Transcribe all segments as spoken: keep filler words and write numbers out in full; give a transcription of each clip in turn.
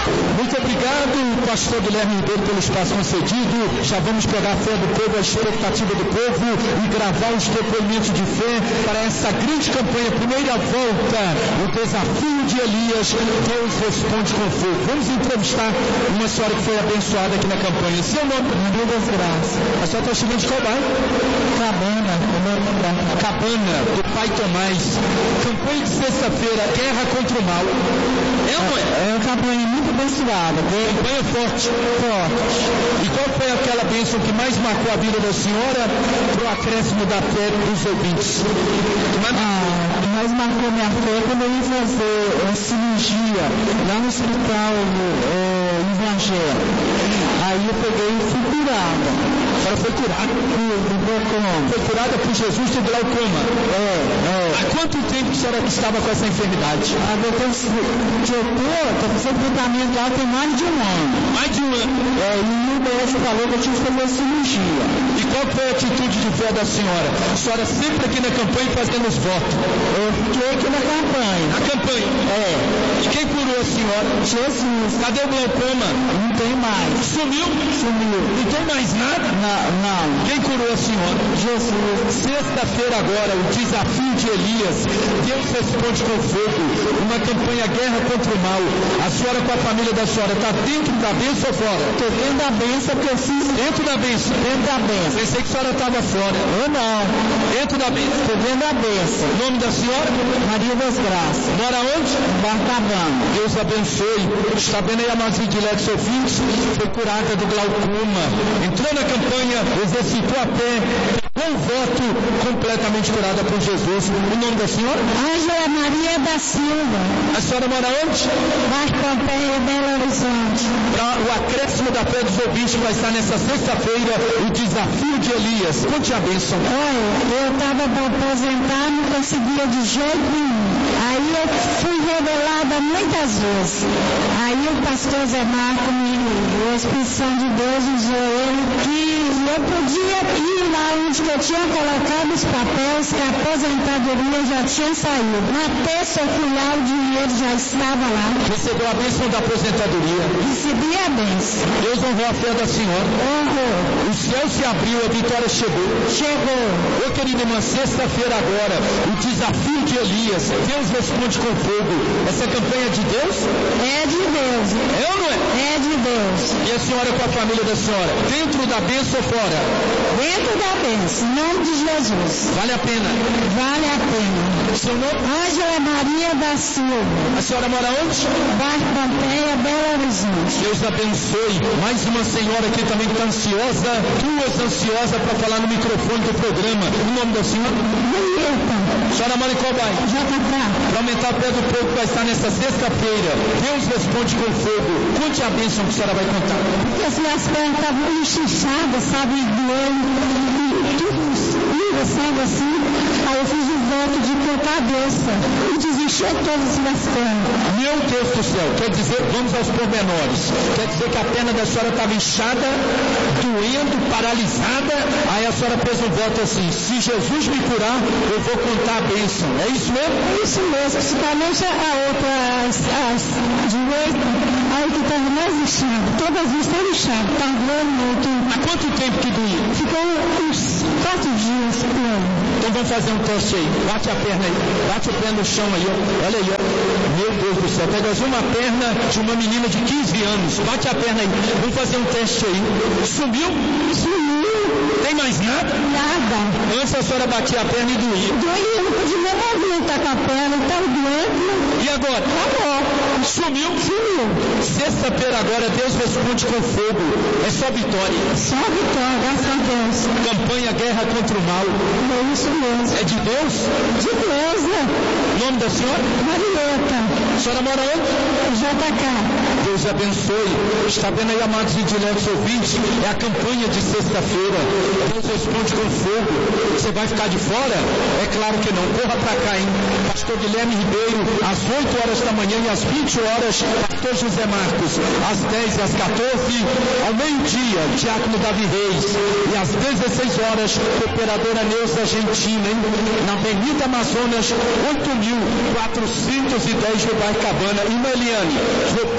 Muito obrigado, pastor Guilherme Ribeiro, pelo espaço concedido. Já vamos pegar a fé do povo, a expectativa do povo e gravar os depoimentos de fé para essa grande campanha, primeira volta, o desafio de Elias. Deus responde com fogo. Vamos entrevistar uma senhora que foi abençoada aqui na campanha. Seu nome? Maria das Graças. A senhora está chegando de qual bairro? Cabana, Cabana, do Pai Tomás. Campanha de sexta-feira, guerra contra o mal. É ou não é? É uma campanha muito abençoada. Campanha forte. Forte. E qual foi aquela bênção que mais marcou a vida da senhora para o acréscimo da fé dos ouvintes? Ah, mais marcou minha fé quando eu ia fazer a cirurgia lá no hospital é, Evangelho. Aí eu peguei e fui curada. A senhora foi curada? Do glaucoma. Foi curada por Jesus do glaucoma. É, é. Há quanto tempo a senhora estava com essa enfermidade? Ah, depois que eu tô, tô fazendo tratamento lá tem mais de um ano. Mais de um ano? É, e o médico falou que eu tinha que fazer a cirurgia. E qual foi a atitude de fé da senhora? A senhora sempre aqui na campanha fazendo os votos. Eu fiquei aqui na campanha. Na campanha? É. E quem curou a senhora? Jesus. Cadê o glaucoma? Não tem mais. Sumiu? Sumiu. Não tem mais nada? Não, não. Quem curou a senhora? Jesus. Sexta-feira agora, o desafio de Elias. Deus responde com fogo. Uma campanha guerra contra o mal. A senhora com a família da senhora está dentro da bênção ou fora? Estou dentro da bênção porque eu fiz dentro da bênção. Dentro da bênção. Pensei que a senhora estava fora. Eu não. Dentro da bênção. Estou dentro da bênção. Nome da senhora? Maria das Graças. Mora onde? Barcabana. Deus abençoe. Está vendo aí a mais diletos ouvintes? Foi curada do glaucoma. Entrou na campanha, exercitou a fé, pegou o voto, completamente curada por Jesus. O nome da senhora? Ângela Maria da Silva. A senhora mora onde? Baixo Pompeia, Belo Horizonte. Para o acréscimo da fé dos ouvintes vai estar nessa sexta-feira o desafio de Elias. Conte a bênção. Olha, eu estava para aposentar, não conseguia de jeito nenhum. Aí eu fui revelada muitas vezes. Aí o pastor Zé Marco, a expressão de Deus, usou ele que eu podia ir lá onde eu tinha colocado os papéis, que a aposentadoria já tinha saído. Na terça eu fui lá, o dinheiro já estava lá. Recebeu a bênção da aposentadoria. Recebi a bênção. Deus honrou a fé da senhora. Honrou. O céu se abriu, a vitória chegou. Chegou. Ô querida irmã, sexta-feira agora, o desafio de Elias. Deus responde com fogo. Essa campanha é de Deus? É de Deus. É ou não é? É de Deus. E a senhora com a família da senhora? Dentro da bênção ou fora? Dentro da bênção. Em nome de Jesus. Vale a pena? Vale a pena. Seu nome? Ângela Maria da Silva. A senhora mora onde? Baixo Pompeia, Belo Horizonte. Deus abençoe. Mais uma senhora aqui também que está ansiosa, duas ansiosas para falar no microfone do programa. O nome da senhora? Marieta. A senhora mora em qual bairro? J K. Para aumentar a fé do povo que vai estar nessa sexta-feira. Deus responde com fogo. Conte a bênção que a senhora vai contar. Porque as minhas pernas estavam inchadas, sabe, doendo, tudo lindo, sabe assim. Aí eu fiz o voto de cortar a bênção e desinchou todas as minhas pernas. Meu Deus do céu, quer dizer, vamos aos pormenores. Quer dizer que a perna da senhora estava inchada, doendo, paralisada. Aí a senhora fez um voto assim: se Jesus me curar, eu vou contar a bênção. É isso mesmo? É isso mesmo, principalmente a outra, as, as direita, aí que estava mais inchada. Todas as vezes estão inchadas, está doendo muito. Há quanto tempo que doía? Ficou uns quatro dias doendo. Então vamos fazer um teste aí. Bate a perna aí. Bate o pé no chão aí, ó. Olha aí, ó. Meu Deus do céu. Pega uma perna de uma menina de quinze anos. Bate a perna aí. Vamos fazer um teste aí. Sumiu? Sumiu. Tem mais nada? Nada. Antes a senhora batia a perna e doía. Doía, não podia nem movimentar com a perna, estava doendo. E agora? Acabou. Sumiu? Sumiu. Sexta-feira agora, Deus responde com fogo. É só vitória. Só vitória, graças a Deus. Campanha Guerra contra o Mal. É isso mesmo. É de Deus? De Deus, né? Nome da senhora? Marieta. A senhora mora onde? J K. Deus abençoe. Está vendo aí, amados e diletos ouvintes? É a campanha de sexta-feira. Deus responde com fogo. Você vai ficar de fora? É claro que não. Corra para cá, hein? Pastor Guilherme Ribeiro, às oito horas da manhã e às vinte horas, Pastor José Marcos, às dez e às quatorze, ao meio-dia, Diácono Davi Reis, e às dezesseis horas, Operadora Neuza Argentina, hein? Na Avenida Amazonas, oito mil quatrocentos e dez, no bairro Cabana. Irmã Eliane, roubaram a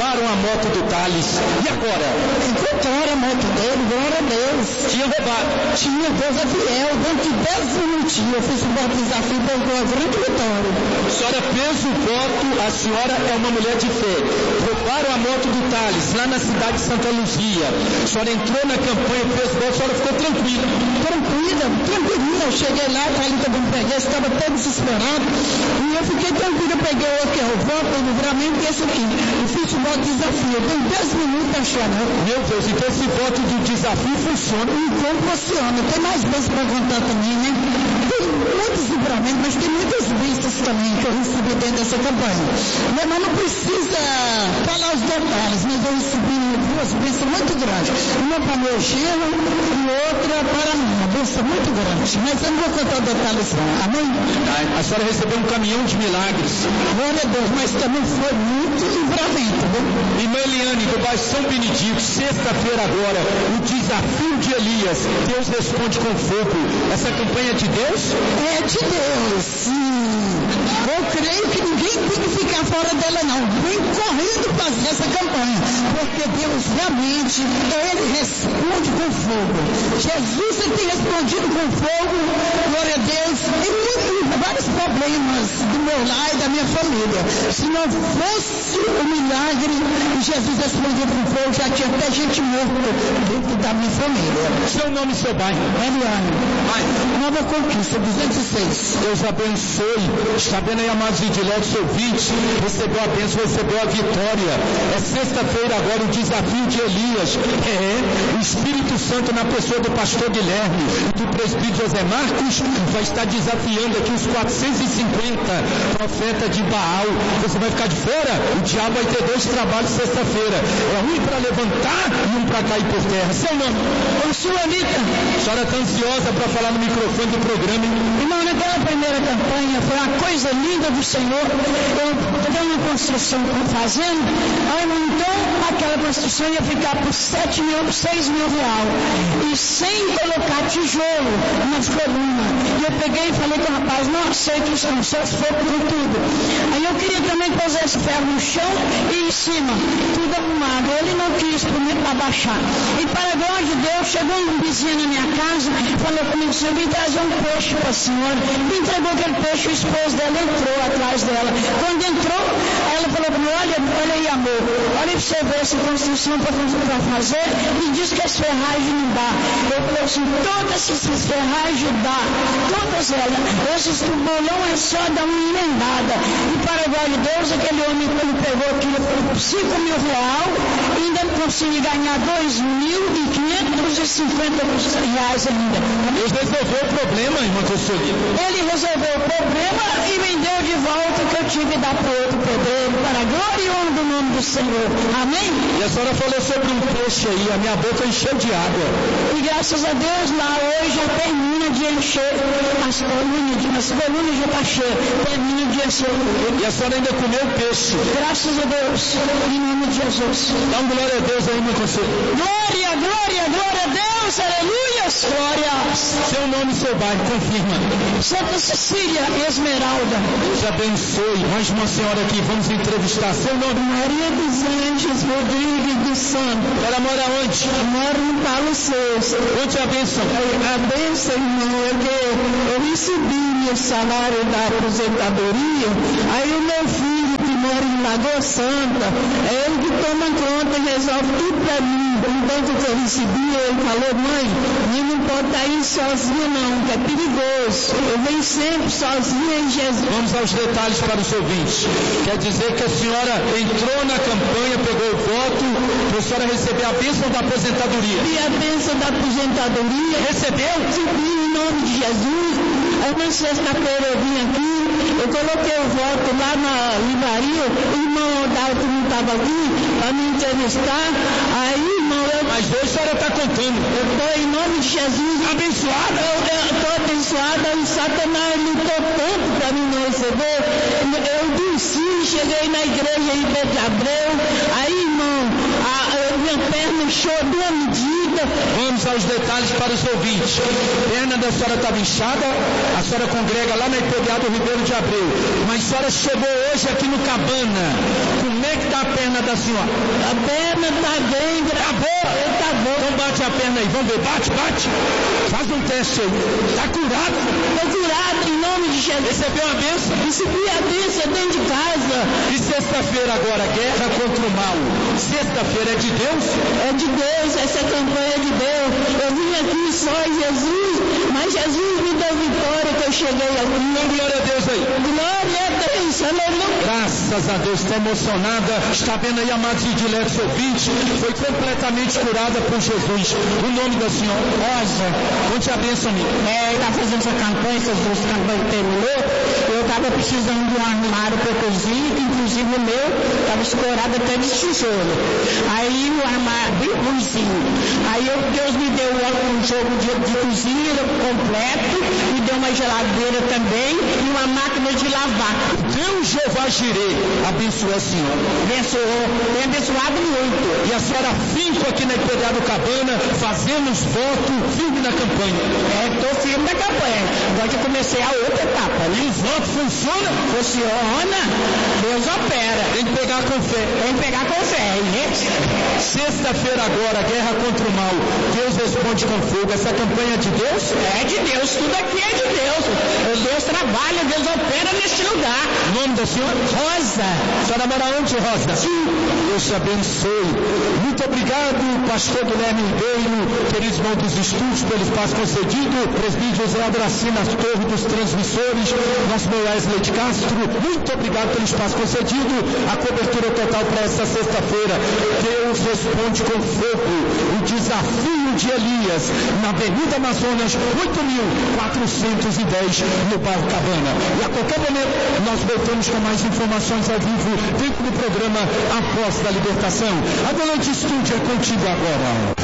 moto do Thales. E agora? Encontraram a moto dele, glória a Deus. Tinha roubado. Tinha, Deus é fiel. Dentro de dez minutinhos eu fiz o voto de desafio, deu uma grande vitória. A senhora fez o voto, a senhora é uma mulher de fé. Roubaram a moto do Thales, lá na cidade de Santa Luzia. A senhora entrou na campanha, fez voto, a senhora ficou tranquila. Tranquila, tranquila. Eu cheguei lá, a Thalita me peguei, estava até desesperado. E eu fiquei tranquila, eu peguei o que é o voto, o livramento e esse aqui. Eu fiz o voto de desafio. Eu tenho dez minutos para achar, não. Meu Deus, então esse voto de desafio funciona. E como funciona? Tem mais bênçãos para contar também, né? Tem muitos livramentos, mas tem muitas bênçãos também que eu recebi dentro dessa campanha. Mas não precisa falar os detalhes, mas eu recebi duas bênçãos muito grandes. Uma para meu genro e outra para mim. Uma bênção muito grande. Mas eu não vou contar detalhes não. Amém? A senhora recebeu um caminhão de milagres. Glória a Deus, mas também foi muito livramento, viu? Irmã Eliane, do bairro São Benedito, sexta-feira agora, o desafio de Elias. Deus responde com fogo. Essa campanha é de Deus? É de Deus, sim. Eu creio que ninguém tem que ficar fora dela não. Vem correndo fazer essa campanha. Porque Deus realmente, Ele responde com fogo. Jesus ele tem respondido com fogo, glória a Deus, e muitos, vários problemas do meu lar e da minha família. Se não fosse o milagre de Jesus respondido com fogo, já tinha até gente morta dentro da minha família. Seu nome e seu bairro? Eliane. Nova Conquista, duzentos e seis. Deus abençoe. Está vendo aí, amados vigilantes ouvintes? Recebeu a bênção, recebeu a vitória. É sexta-feira agora o desafio de Elias. É, o Espírito Santo na pessoa do pastor Guilherme e do presbítero José Marcos vai estar desafiando aqui os quatrocentos e cinquenta profetas de Baal. Você vai ficar de fora? O diabo vai ter dois trabalhos sexta-feira. É um para levantar e um para cair por terra. Seu nome? Eu sou Anitta. A senhora está ansiosa para falar no microfone do programa, hein? Irmão, naquela primeira campanha foi uma coisa linda do Senhor. Eu tenho uma construção fazendo, aí então aquela construção ia ficar por sete mil, seis mil reais. E sem colocar tijolo nas colunas. E eu peguei e falei com o rapaz, não aceito isso, não, só se for por tudo. Aí eu queria também que pusesse ferro no chão e em cima, tudo arrumado. Ele não quis abaixar. E para a glória de Deus, chegou um vizinho na minha casa, falou comigo, senhor, vim trazer um peixe para a senhora. Me entregou aquele peixe, o esposo dela entrou atrás dela. Quando entrou, ela falou para mim, olha, olha aí, amor, olha para você ver essa construção para fazer, e diz que as ferragens não dá. Eu falei assim, todas essas ferragens dá, todas elas. Esses tubolão é só dar uma emendada. E para a glória de Deus, aquele homem quando pegou aquilo por cinco mil reais, ainda consegui ganhar dois mil e quinhentos e cinquenta reais ainda. Deus resolveu o problema, irmã Consolida. Ele resolveu o problema e me deu de volta que eu tive que dar para outro pedreiro, para a glória e honra do nome do Senhor. Amém? E a senhora falou sobre um peixe aí, a minha boca encheu de água. E graças a Deus lá hoje já termina de encher as colunas, as colunas já está cheia, termina de encher. E a senhora ainda comeu peixe. Graças a Deus, em nome de Jesus. Dá um glória a Deus aí, meu conselho. Glória, glória, glória a Deus, aleluia, glória. Seu nome e seu bairro, confirma. Santa Cecília Esmeralda. Deus abençoe. Mais uma senhora aqui, vamos entrevistar. Seu nome? Maria dos Anjos Rodrigues dos Santos. Ela mora onde? Mora no Paulo Sexto. Onde é a bênção? A bênção, irmão, é que eu recebi meu salário da aposentadoria, aí o meu filho que mora em Lagoa Santa, é ele que toma conta e resolve tudo para mim. Enquanto que eu recebi, ele falou, mãe, eu não pode estar indo sozinha não, que é perigoso. Eu venho sempre sozinha em Jesus. Vamos aos detalhes para os ouvintes. Quer dizer que a senhora entrou na campanha, pegou o voto, para a senhora receber a bênção da aposentadoria. E a bênção da aposentadoria, recebeu? Recebi em nome de Jesus. Aí na sexta-feira eu vim aqui, eu coloquei o voto lá na livraria, o irmão Odalto não estava aqui para me entrevistar. Aí, irmão, eu... Mas hoje a senhora está contando. Eu estou em nome de Jesus. Abençoada? Eu estou abençoada e Satanás lutou tanto para mim não receber. Eu desci, cheguei na igreja em Pedro de Abreu. Aí, irmão, a, a minha perna inchou de uma medida. Vamos aos detalhes para os ouvintes. A perna da senhora estava inchada, a senhora congrega lá na I P B A do Ribeiro de Abreu. Mas a senhora chegou hoje aqui no Cabana, com é que está a perna da senhora? A perna está bem, Tá boa? tá bom. Então bate a perna aí, vamos ver, bate, bate. Faz um teste aí. Está curado? Estou curado em nome de Jesus. Recebeu a bênção? Recebi a bênção dentro de casa. E sexta-feira agora, guerra contra o mal. Sexta-feira é de Deus? É de Deus, essa campanha é de Deus. Eu vim aqui só em Jesus, mas Jesus me deu vitória que eu cheguei aqui. Glória a Deus aí. Glória a Deus, aleluia. Graças a Deus, está emocionada. Está vendo aí, amados e diletos ouvintes, foi completamente curada por Jesus. O nome da senhora? Rosa. Conte a bênção, amigo. É, está fazendo essa campanha, essas duas campanhas terminou. Eu estava precisando de um armário para cozinha, que inclusive o meu estava escorado até de tijolo. Aí o armário, bem ruimzinho. Aí eu, Deus me deu um jogo de, de cozinha completo, me deu uma geladeira também e uma máquina de lavar. Deus Jeová Jireh abençoou a senhora. Abençoou, tem abençoado muito. E a senhora finco aqui na Empedrado Cabana, fazemos voto firme na campanha. É, estou firme na campanha. Agora que eu comecei a outra etapa, né? E o voto funciona? Funciona, Deus opera. Tem que pegar com fé. Tem que pegar com fé, hein? Sexta-feira agora, guerra contra o mal. Deus responde com fogo. Essa campanha é de Deus? É de Deus, tudo aqui é de Deus. Deus trabalha, Deus opera neste lugar. O nome da senhora? Rosa. A senhora mora onde, Rosa? Sim. Deus te abençoe. Muito obrigado, pastor Guilherme Ribeiro, queridos irmãos dos estudos, pelo espaço concedido. Presbítero José Abracina, torre dos transmissores. Nosso meu Wesley de Castro. Muito obrigado pelo espaço concedido. A cobertura total para essa sexta-feira. Deus responde com fogo. O desafio de Elias, na Avenida Amazonas, oito mil quatrocentos e dez, no bairro Cabana. E a qualquer momento, nós voltamos com mais informações ao vivo dentro do programa Após da Libertação. A Volante Estúdio é contigo agora.